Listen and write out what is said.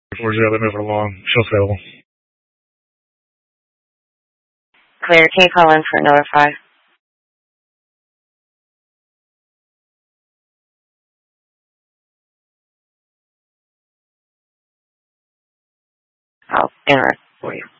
4-0, let me over long. Show's available. Clear. Can you call in for notify? I'll enter it for you.